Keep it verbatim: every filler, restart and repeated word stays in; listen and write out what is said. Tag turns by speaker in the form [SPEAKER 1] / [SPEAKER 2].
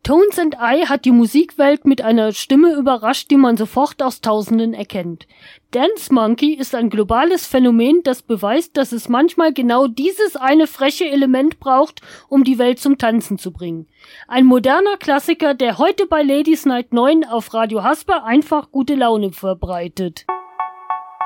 [SPEAKER 1] Tones and I hat die Musikwelt mit einer Stimme überrascht, die man sofort aus Tausenden erkennt. Dance Monkey ist ein globales Phänomen, das beweist, dass es manchmal genau dieses eine freche Element braucht, um die Welt zum Tanzen zu bringen. Ein moderner Klassiker, der heute bei Ladies Night neun auf Radio Hasper einfach gute Laune verbreitet.